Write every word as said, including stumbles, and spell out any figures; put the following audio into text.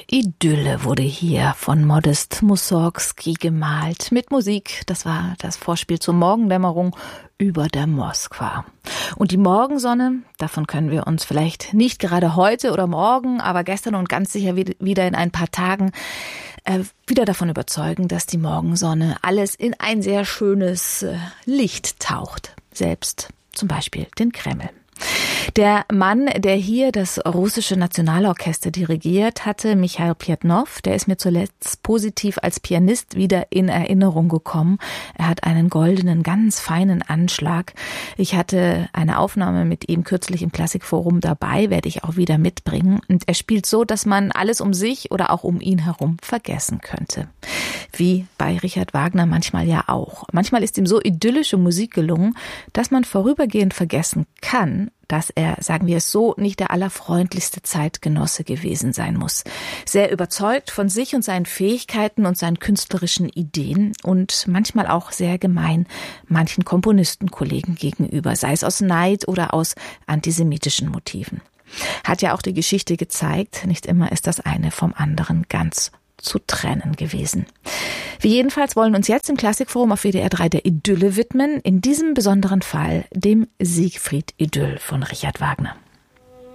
Idylle wurde hier von Modest Mussorgsky gemalt. Mit Musik, das war das Vorspiel zur Morgendämmerung über der Moskwa. Und die Morgensonne, davon können wir uns vielleicht nicht gerade heute oder morgen, aber gestern und ganz sicher wieder in ein paar Tagen äh, wieder davon überzeugen, dass die Morgensonne alles in ein sehr schönes äh, Licht taucht. Selbst zum Beispiel den Kreml. Der Mann, der hier das russische Nationalorchester dirigiert hatte, Michail Pjatnow, der ist mir zuletzt positiv als Pianist wieder in Erinnerung gekommen. Er hat einen goldenen, ganz feinen Anschlag. Ich hatte eine Aufnahme mit ihm kürzlich im Klassikforum dabei, werde ich auch wieder mitbringen. Und er spielt so, dass man alles um sich oder auch um ihn herum vergessen könnte. Wie bei Richard Wagner manchmal ja auch. Manchmal ist ihm so idyllische Musik gelungen, dass man vorübergehend vergessen kann, dass er, sagen wir es so, nicht der allerfreundlichste Zeitgenosse gewesen sein muss. Sehr überzeugt von sich und seinen Fähigkeiten und seinen künstlerischen Ideen und manchmal auch sehr gemein manchen Komponistenkollegen gegenüber, sei es aus Neid oder aus antisemitischen Motiven. Hat ja auch die Geschichte gezeigt, nicht immer ist das eine vom anderen ganz zu trennen gewesen. Wir jedenfalls wollen uns jetzt im Klassikforum auf W D R drei der Idylle widmen, in diesem besonderen Fall dem Siegfried-Idyll von Richard Wagner.